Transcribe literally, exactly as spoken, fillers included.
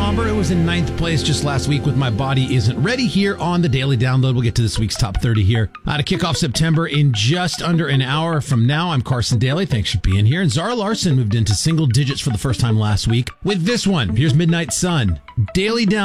somber. It was in ninth place just last week with My Body Isn't Ready here on the Daily Download. We'll get to this week's top thirty here. Uh, to kick off September in just under an hour from now, I'm Carson Daly. Thanks for being here. And Zara Larson moved into single digits for the first time last week with this one. Here's Midnight Sun. Daily Download.